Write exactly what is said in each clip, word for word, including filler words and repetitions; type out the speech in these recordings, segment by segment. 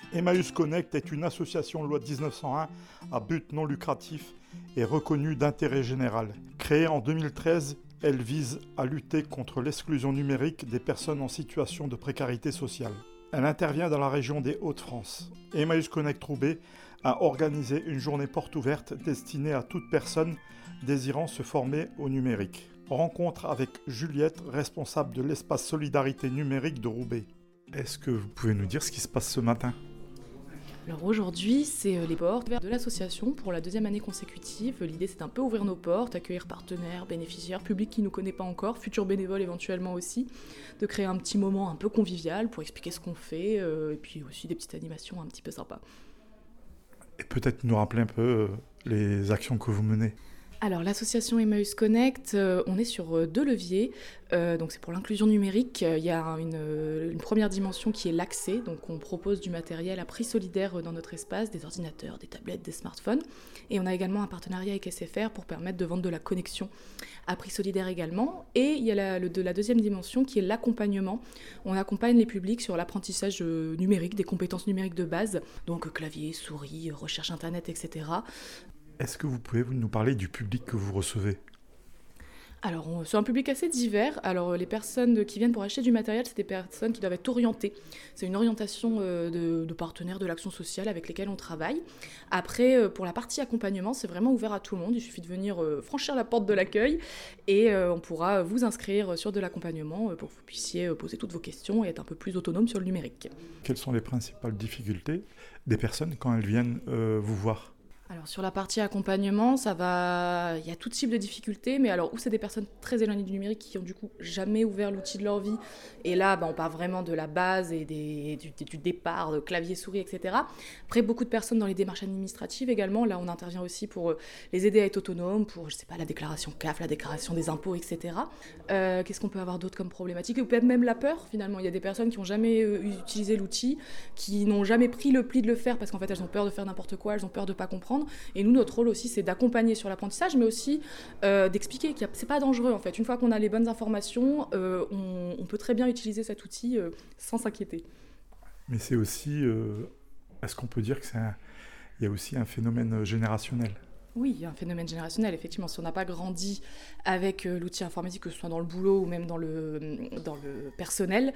Emmaüs Connect est une association loi dix-neuf cent un à but non lucratif et reconnue d'intérêt général. Créée en deux mille treize, elle vise à lutter contre l'exclusion numérique des personnes en situation de précarité sociale. Elle intervient dans la région des Hauts-de-France. Emmaüs Connect Roubaix a organisé une journée porte ouverte destinée à toute personne désirant se former au numérique. Rencontre avec Juliette, responsable de l'espace Solidarité numérique de Roubaix. Est-ce que vous pouvez nous dire ce qui se passe ce matin ? Alors aujourd'hui, c'est les portes ouvertes de l'association pour la deuxième année consécutive. L'idée, c'est un peu ouvrir nos portes, accueillir partenaires, bénéficiaires, public qui ne nous connaît pas encore, futurs bénévoles éventuellement aussi, de créer un petit moment un peu convivial pour expliquer ce qu'on fait, euh, et puis aussi des petites animations un petit peu sympas. Et peut-être nous rappeler un peu euh, les actions que vous menez. Alors l'association Emmaüs Connect, euh, on est sur euh, deux leviers, euh, donc c'est pour l'inclusion numérique. Il y a une, euh, une première dimension qui est l'accès, donc on propose du matériel à prix solidaire dans notre espace, des ordinateurs, des tablettes, des smartphones, et on a également un partenariat avec S F R pour permettre de vendre de la connexion à prix solidaire également. Et il y a la, le, de la deuxième dimension qui est l'accompagnement. On accompagne les publics sur l'apprentissage euh, numérique, des compétences numériques de base, donc clavier, souris, recherche internet, et cetera. Est-ce que vous pouvez nous parler du public que vous recevez ? Alors, on, c'est un public assez divers. Alors, les personnes qui viennent pour acheter du matériel, c'est des personnes qui doivent être orientées. C'est une orientation euh, de, de partenaires de l'action sociale avec lesquels on travaille. Après, euh, pour la partie accompagnement, c'est vraiment ouvert à tout le monde. Il suffit de venir euh, franchir la porte de l'accueil et euh, on pourra vous inscrire sur de l'accompagnement euh, pour que vous puissiez euh, poser toutes vos questions et être un peu plus autonome sur le numérique. Quelles sont les principales difficultés des personnes quand elles viennent euh, vous voir ? Alors sur la partie accompagnement, ça va, il y a tout type de difficultés, mais alors où c'est des personnes très éloignées du numérique qui ont du coup jamais ouvert l'outil de leur vie, et là bah, on part vraiment de la base et des, du, du départ, de clavier, souris, et cetera. Après beaucoup de personnes dans les démarches administratives également, là on intervient aussi pour les aider à être autonomes, pour je sais pas la déclaration C A F, la déclaration des impôts, et cetera. Euh, qu'est-ce qu'on peut avoir d'autre comme problématique ? Ou peut-être même la peur finalement, il y a des personnes qui n'ont jamais euh, utilisé l'outil, qui n'ont jamais pris le pli de le faire parce qu'en fait elles ont peur de faire n'importe quoi, elles ont peur de pas comprendre. Et nous, notre rôle aussi, c'est d'accompagner sur l'apprentissage, mais aussi euh, d'expliquer que c'est pas dangereux, en fait. Une fois qu'on a les bonnes informations, euh, on, on peut très bien utiliser cet outil euh, sans s'inquiéter. Mais c'est aussi... Euh, est-ce qu'on peut dire qu'il y a aussi un phénomène générationnel ? Oui, il y a un phénomène générationnel, effectivement. Si on n'a pas grandi avec euh, l'outil informatique, que ce soit dans le boulot ou même dans le, dans le personnel,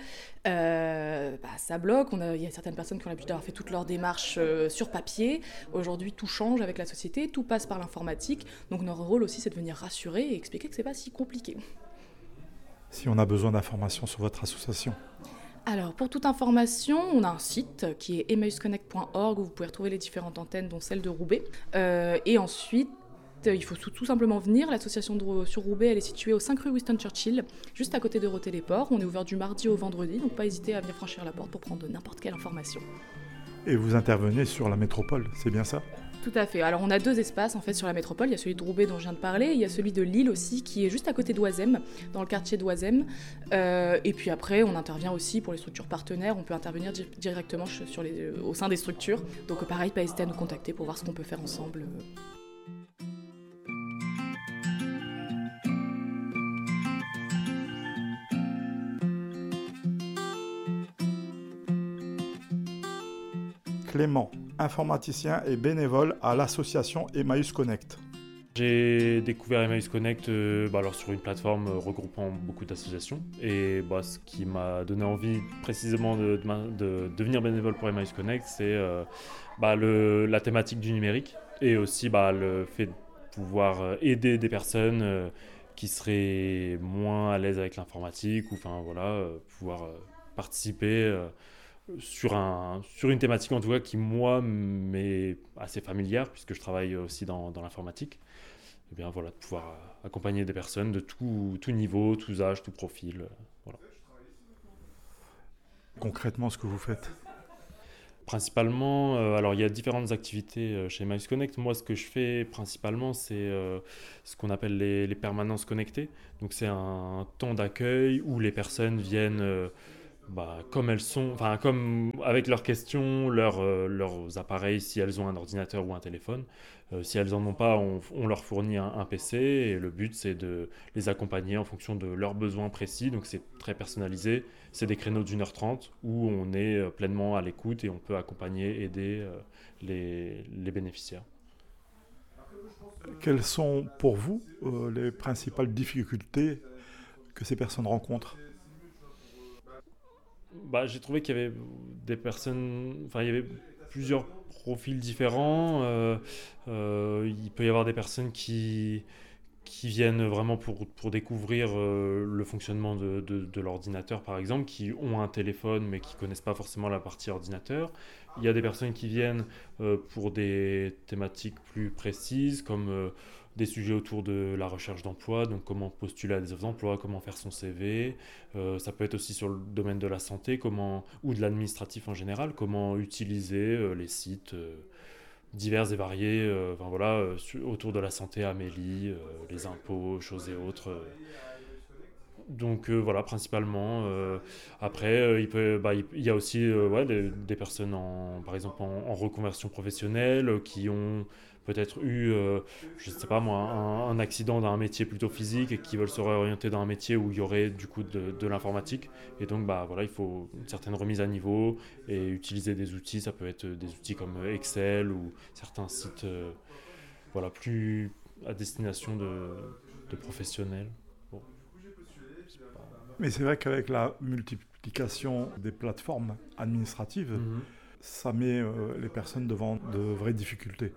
euh, bah, ça bloque. On a, il y a certaines personnes qui ont l'habitude d'avoir fait toutes leurs démarches euh, sur papier. Aujourd'hui, tout change avec la société, tout passe par l'informatique. Donc notre rôle aussi, c'est de venir rassurer et expliquer que ce n'est pas si compliqué. Si on a besoin d'informations sur votre association ? Alors, pour toute information, on a un site qui est emmaüs connect point org où vous pouvez retrouver les différentes antennes, dont celle de Roubaix. Euh, et ensuite, il faut tout, tout simplement venir. L'association de, sur Roubaix, elle est située au cinq rue Winston Churchill, juste à côté de Roté-les-Ports. On est ouvert du mardi au vendredi, donc pas hésiter à venir franchir la porte pour prendre n'importe quelle information. Et vous intervenez sur la métropole, c'est bien ça ? Tout à fait. Alors on a deux espaces en fait sur la métropole. Il y a celui de Roubaix dont je viens de parler, et il y a celui de Lille aussi qui est juste à côté d'Oisem, dans le quartier d'Oisem. Euh, et puis après, on intervient aussi pour les structures partenaires. On peut intervenir di- directement sur les, euh, au sein des structures. Donc pareil, pas hésiter à nous contacter pour voir ce qu'on peut faire ensemble. Clément, informaticien et bénévole à l'association Emmaüs Connect. J'ai découvert Emmaüs Connect euh, bah alors sur une plateforme euh, regroupant beaucoup d'associations, et bah, ce qui m'a donné envie précisément de, de, de devenir bénévole pour Emmaüs Connect, c'est euh, bah, le, la thématique du numérique, et aussi bah, le fait de pouvoir aider des personnes euh, qui seraient moins à l'aise avec l'informatique, ou enfin voilà, euh, pouvoir euh, participer euh, sur, un, sur une thématique en tout cas qui moi m'est assez familière puisque je travaille aussi dans, dans l'informatique. Et bien voilà, de pouvoir accompagner des personnes de tout, tout niveau, tous âges, tout profil. Voilà. Concrètement, ce que vous faites ? Principalement, euh, alors il y a différentes activités euh, chez Emmaüs Connect. Moi, ce que je fais principalement, c'est euh, ce qu'on appelle les, les permanences connectées. Donc c'est un temps d'accueil où les personnes viennent euh, bah, comme elles sont, enfin comme avec leurs questions, leurs, euh, leurs appareils, si elles ont un ordinateur ou un téléphone. Euh, si elles en ont pas, on, on leur fournit un, un P C et le but c'est de les accompagner en fonction de leurs besoins précis. Donc c'est très personnalisé. C'est des créneaux d'une heure trente où on est euh, pleinement à l'écoute et on peut accompagner, aider euh, les, les bénéficiaires. Quelles sont pour vous euh, les principales difficultés que ces personnes rencontrent? Bah, j'ai trouvé qu'il y avait des personnes, enfin il y avait plusieurs profils différents. Euh, euh, il peut y avoir des personnes qui, qui viennent vraiment pour, pour découvrir euh, le fonctionnement de, de, de l'ordinateur, par exemple, qui ont un téléphone mais qui ne connaissent pas forcément la partie ordinateur. Il y a des personnes qui viennent euh, pour des thématiques plus précises, comme euh, des sujets autour de la recherche d'emploi, donc comment postuler à des offres d'emploi, comment faire son C V. Euh, ça peut être aussi sur le domaine de la santé, comment, ou de l'administratif en général, comment utiliser euh, les sites euh, divers et variés, euh, enfin, voilà, euh, su- autour de la santé, Amélie, euh, les impôts, choses et autres. euh. Donc euh, voilà, principalement. euh, après, euh, il, peut, bah, il, il y a aussi euh, ouais, des, des personnes, en, par exemple, en, en reconversion professionnelle, euh, qui ont peut-être eu, euh, je ne sais pas moi, un, un accident dans un métier plutôt physique et qui veulent se réorienter dans un métier où il y aurait du coup de, de l'informatique. Et donc, bah, voilà, il faut une certaine remise à niveau et utiliser des outils. Ça peut être des outils comme Excel ou certains sites euh, voilà, plus à destination de, de professionnels. Bon, c'est pas- Mais c'est vrai qu'avec la multiplication des plateformes administratives, Mhm. ça met euh, les personnes devant de vraies difficultés.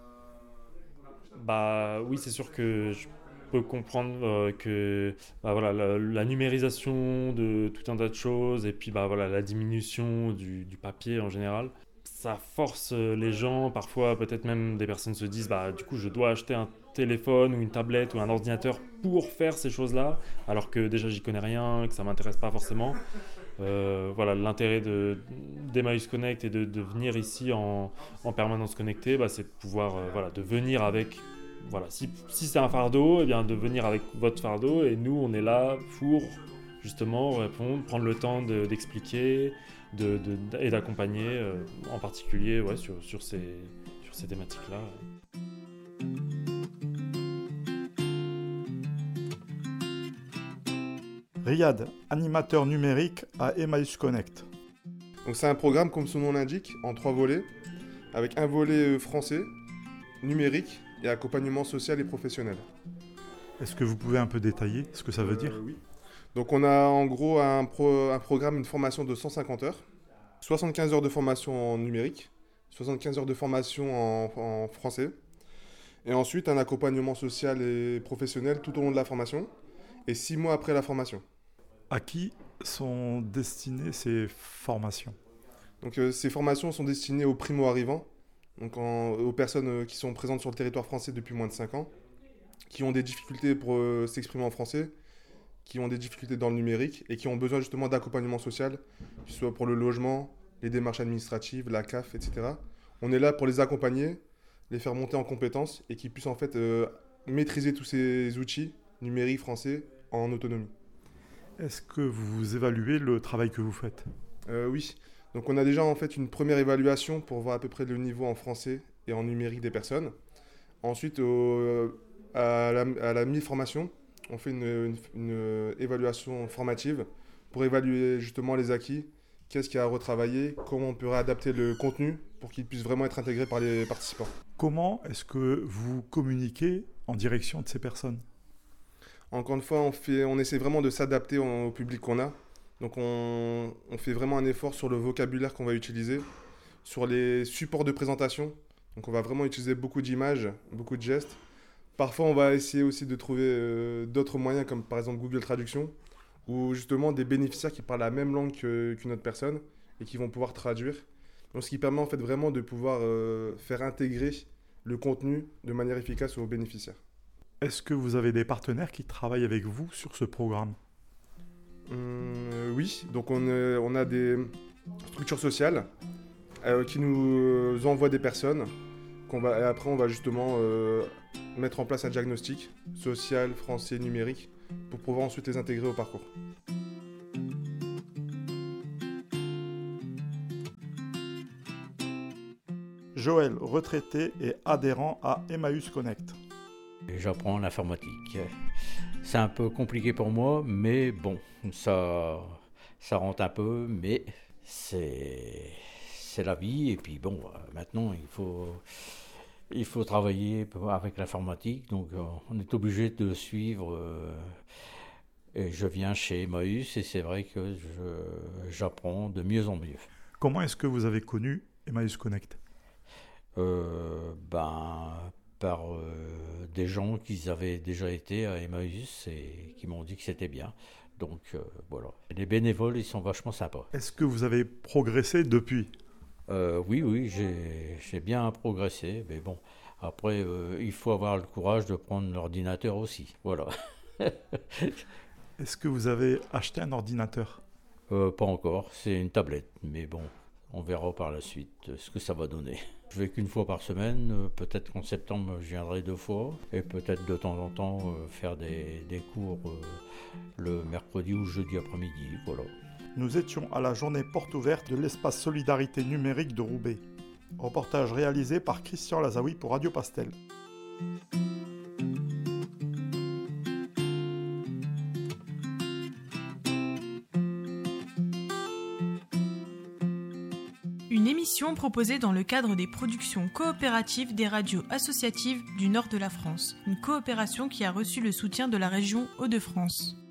Bah oui, c'est sûr que je peux comprendre euh, que bah, voilà, la, la numérisation de tout un tas de choses et puis bah, voilà, la diminution du, du papier en général, ça force euh, les gens, parfois peut-être même des personnes se disent bah du coup je dois acheter un téléphone ou une tablette ou un ordinateur pour faire ces choses-là, alors que déjà j'y connais rien, que ça m'intéresse pas forcément. Euh, voilà, l'intérêt de, d'Emmaüs Connect et de, de venir ici en, en permanence connectée, bah, c'est de pouvoir euh, voilà, de venir avec, voilà, si, si c'est un fardeau, eh bien de venir avec votre fardeau et nous on est là pour justement répondre, prendre le temps de, d'expliquer de, de, et d'accompagner euh, en particulier ouais, sur, sur, ces, sur ces thématiques-là. Riyad, animateur numérique à Emmaüs Connect. Donc c'est un programme, comme son nom l'indique, en trois volets, avec un volet euh, français, numérique et accompagnement social et professionnel. Est-ce que vous pouvez un peu détailler ce que ça veut dire? Euh, oui. Donc on a en gros un, pro- un programme, une formation de cent cinquante heures, soixante-quinze heures de formation en numérique, soixante-quinze heures de formation en, en français, et ensuite un accompagnement social et professionnel tout au long de la formation, et six mois après la formation. À qui sont destinées ces formations? Donc euh, ces formations sont destinées aux primo-arrivants, donc en- aux personnes euh, qui sont présentes sur le territoire français depuis moins de cinq ans, qui ont des difficultés pour euh, s'exprimer en français, qui ont des difficultés dans le numérique et qui ont besoin justement d'accompagnement social, que ce soit pour le logement, les démarches administratives, la C A F, et cetera. On est là pour les accompagner, les faire monter en compétences et qu'ils puissent en fait euh, maîtriser tous ces outils numériques français en autonomie. Est-ce que vous évaluez le travail que vous faites? Euh, oui, donc on a déjà en fait une première évaluation pour voir à peu près le niveau en français et en numérique des personnes. Ensuite, au- à la, à la mi-formation, on fait une, une- une évaluation formative pour évaluer justement les acquis, qu'est-ce qu'il y a à retravailler, comment on peut réadapter le contenu pour qu'il puisse vraiment être intégré par les participants. Comment est-ce que vous communiquez en direction de ces personnes? Encore une fois, on, fait, on essaie vraiment de s'adapter au, au public qu'on a. Donc on, on fait vraiment un effort sur le vocabulaire qu'on va utiliser, sur les supports de présentation. Donc on va vraiment utiliser beaucoup d'images, beaucoup de gestes. Parfois on va essayer aussi de trouver euh, d'autres moyens comme par exemple Google Traduction, ou justement des bénéficiaires qui parlent la même langue que- qu'une autre personne et qui vont pouvoir traduire. Donc ce qui permet en fait vraiment de pouvoir euh, faire intégrer le contenu de manière efficace aux bénéficiaires. Est-ce que vous avez des partenaires qui travaillent avec vous sur ce programme? Hum, euh, oui, donc on, euh, on a des structures sociales euh, qui nous envoient des personnes qu'on va, et après on va justement euh, mettre en place un diagnostic social, français, numérique pour pouvoir ensuite les intégrer au parcours. Joël, retraité et adhérent à Emmaüs Connect. J'apprends l'informatique. C'est un peu compliqué pour moi, mais bon, ça, ça rentre un peu, mais c'est, c'est la vie. Et puis bon, maintenant, il faut, il faut travailler avec l'informatique, donc on est obligé de suivre. Et je viens chez Emmaüs et c'est vrai que je, j'apprends de mieux en mieux. Comment est-ce que vous avez connu Emmaüs Connect ? euh, Ben... par euh, des gens qui avaient déjà été à Emmaüs et qui m'ont dit que c'était bien. Donc euh, voilà. Les bénévoles, ils sont vachement sympas. Est-ce que vous avez progressé depuis ? euh, Oui, oui, j'ai, j'ai bien progressé. Mais bon, après, euh, il faut avoir le courage de prendre l'ordinateur aussi. Voilà. Est-ce que vous avez acheté un ordinateur ? euh, Pas encore, c'est une tablette. Mais bon, on verra par la suite ce que ça va donner. Je vais qu'une fois par semaine, peut-être qu'en septembre je viendrai deux fois, et peut-être de temps en temps euh, faire des, des cours euh, le mercredi ou jeudi après-midi, voilà. Nous étions à la journée porte ouverte de l'espace Solidarité numérique de Roubaix. Reportage réalisé par Christian Lazaoui pour Radio Pastel. Une émission proposée dans le cadre des productions coopératives des radios associatives du nord de la France. Une coopération qui a reçu le soutien de la région Hauts-de-France.